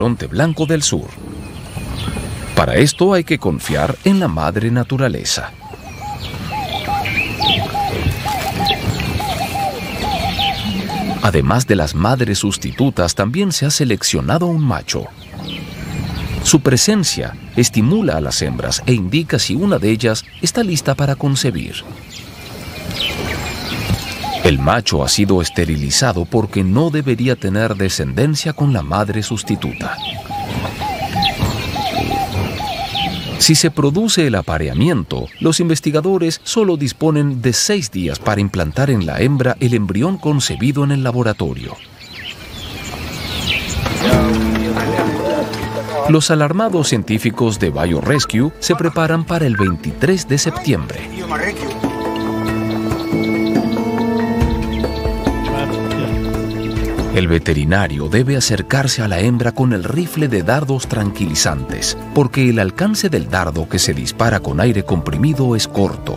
rinoceronte blanco del sur. Para esto hay que confiar en la madre naturaleza. Además de las madres sustitutas, también se ha seleccionado un macho. Su presencia estimula a las hembras e indica si una de ellas está lista para concebir. El macho ha sido esterilizado porque no debería tener descendencia con la madre sustituta. Si se produce el apareamiento, los investigadores solo disponen de 6 días para implantar en la hembra el embrión concebido en el laboratorio. Los alarmados científicos de BioRescue se preparan para el 23 de septiembre. El veterinario debe acercarse a la hembra con el rifle de dardos tranquilizantes, porque el alcance del dardo que se dispara con aire comprimido es corto.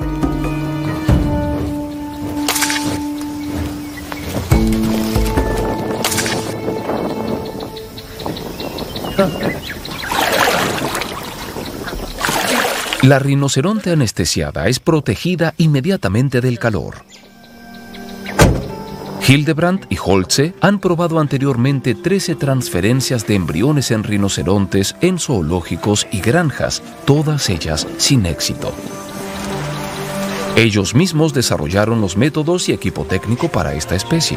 La rinoceronte anestesiada es protegida inmediatamente del calor. Hildebrandt y Holze han probado anteriormente 13 transferencias de embriones en rinocerontes en zoológicos y granjas, todas ellas sin éxito. Ellos mismos desarrollaron los métodos y equipo técnico para esta especie.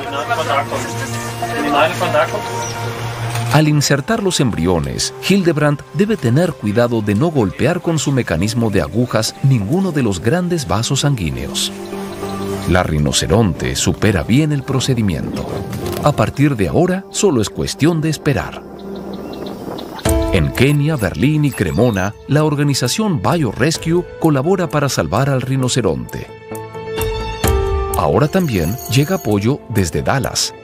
Al insertar los embriones, Hildebrandt debe tener cuidado de no golpear con su mecanismo de agujas ninguno de los grandes vasos sanguíneos. La rinoceronte supera bien el procedimiento. A partir de ahora, solo es cuestión de esperar. En Kenia, Berlín y Cremona, la organización BioRescue colabora para salvar al rinoceronte. Ahora también llega apoyo desde Dallas.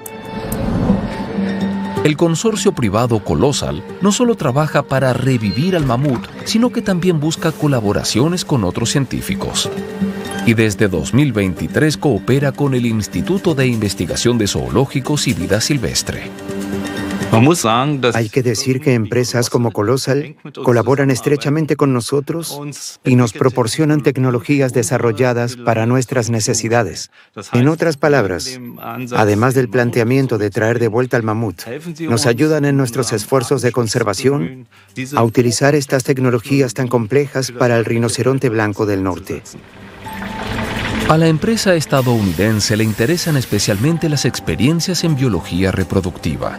El consorcio privado Colossal no solo trabaja para revivir al mamut, sino que también busca colaboraciones con otros científicos. Y desde 2023 coopera con el Instituto de Investigación de Zoológicos y Vida Silvestre. Hay que decir que empresas como Colossal colaboran estrechamente con nosotros y nos proporcionan tecnologías desarrolladas para nuestras necesidades. En otras palabras, además del planteamiento de traer de vuelta al mamut, nos ayudan en nuestros esfuerzos de conservación a utilizar estas tecnologías tan complejas para el rinoceronte blanco del norte. A la empresa estadounidense le interesan especialmente las experiencias en biología reproductiva.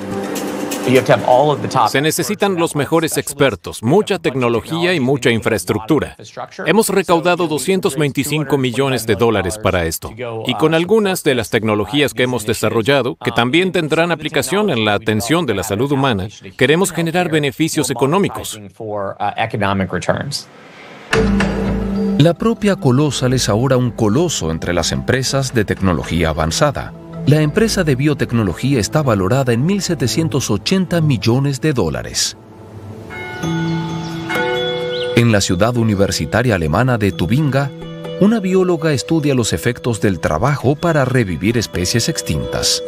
Se necesitan los mejores expertos, mucha tecnología y mucha infraestructura. Hemos recaudado $225 millones para esto. Y con algunas de las tecnologías que hemos desarrollado, que también tendrán aplicación en la atención de la salud humana, queremos generar beneficios económicos. La propia Colossal es ahora un coloso entre las empresas de tecnología avanzada. La empresa de biotecnología está valorada en $1.780 millones. En la ciudad universitaria alemana de Tubinga, una bióloga estudia los efectos del trabajo para revivir especies extintas.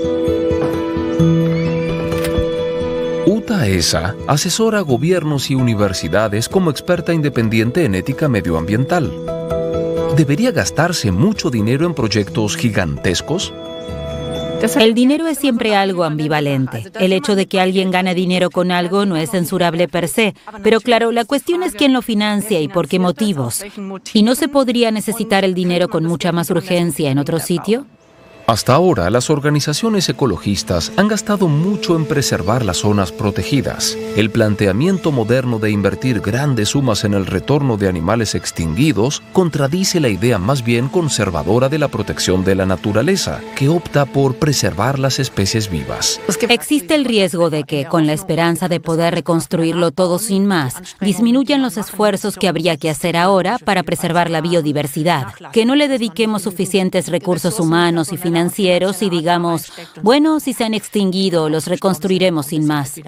Uta Esa asesora a gobiernos y universidades como experta independiente en ética medioambiental. ¿Debería gastarse mucho dinero en proyectos gigantescos? El dinero es siempre algo ambivalente. El hecho de que alguien gane dinero con algo no es censurable per se, pero claro, la cuestión es quién lo financia y por qué motivos. ¿Y no se podría necesitar el dinero con mucha más urgencia en otro sitio? Hasta ahora, las organizaciones ecologistas han gastado mucho en preservar las zonas protegidas. El planteamiento moderno de invertir grandes sumas en el retorno de animales extinguidos contradice la idea más bien conservadora de la protección de la naturaleza, que opta por preservar las especies vivas. Existe el riesgo de que, con la esperanza de poder reconstruirlo todo sin más, disminuyan los esfuerzos que habría que hacer ahora para preservar la biodiversidad, que no le dediquemos suficientes recursos humanos y financieros y digamos, bueno, si se han extinguido, los reconstruiremos sin más.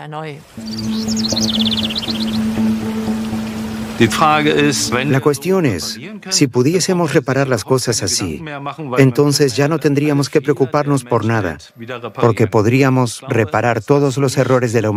La cuestión es, si pudiésemos reparar las cosas así, entonces ya no tendríamos que preocuparnos por nada, porque podríamos reparar todos los errores de la humanidad.